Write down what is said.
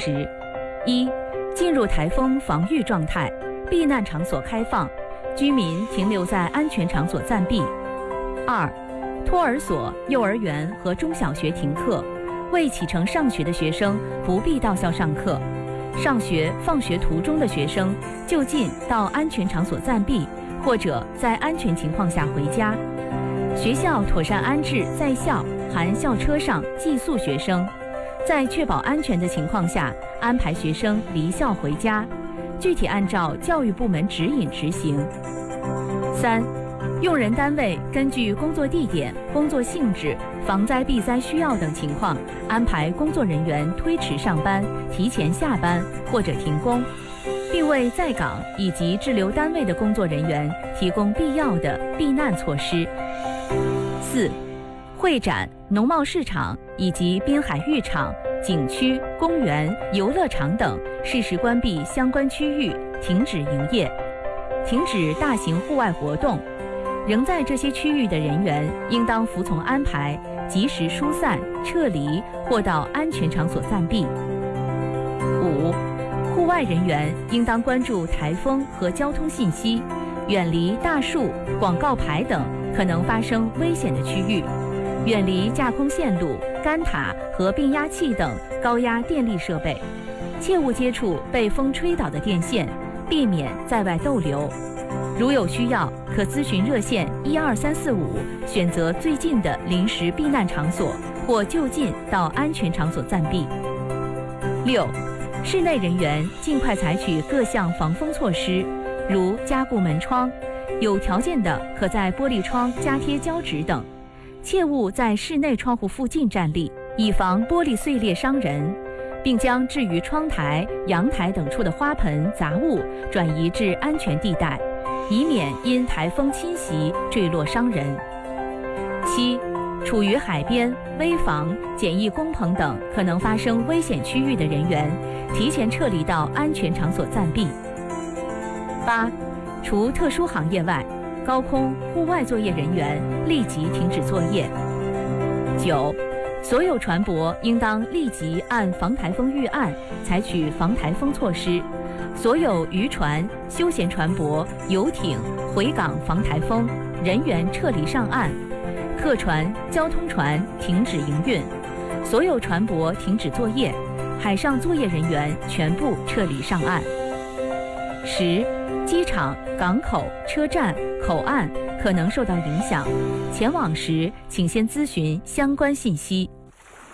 职：一、进入台风防御状态，避难场所开放，居民停留在安全场所暂避；二、托儿所、幼儿园和中小学停课，未启程上学的学生不必到校上课，上学、放学途中的学生就近到安全场所暂避，或者在安全情况下回家。学校妥善安置在校含校车上寄宿学生，在确保安全的情况下安排学生离校回家，具体按照教育部门指引执行。三、用人单位根据工作地点、工作性质、防灾避灾需要等情况，安排工作人员推迟上班、提前下班或者停工，并为在岗以及滞留单位的工作人员提供必要的避难措施。四、会展、农贸市场以及滨海浴场、景区、公园、游乐场等适时关闭相关区域，停止营业，停止大型户外活动。仍在这些区域的人员应当服从安排，及时疏散、撤离或到安全场所暂避。五、户外人员应当关注台风和交通信息，远离大树、广告牌等可能发生危险的区域，远离架空线路、杆塔和变压器等高压电力设备，切勿接触被风吹倒的电线，避免在外逗留。如有需要，可咨询热线12345，选择最近的临时避难场所，或就近到安全场所暂避。六、室内人员尽快采取各项防风措施，如加固门窗，有条件的可在玻璃窗加贴胶纸等，切勿在室内窗户附近站立，以防玻璃碎裂伤人，并将置于窗台、阳台等处的花盆、杂物转移至安全地带，以免因台风侵袭坠落伤人。七、处于海边、危房、简易工棚等可能发生危险区域的人员，提前撤离到安全场所暂避。八、除特殊行业外，高空、户外作业人员立即停止作业。九、所有船舶应当立即按防台风预案采取防台风措施，所有渔船、休闲船舶、游艇回港防台风，人员撤离上岸，客船、交通船停止营运，所有船舶停止作业，海上作业人员全部撤离上岸。10、机场、港口、车站、口岸可能受到影响，前往时请先咨询相关信息。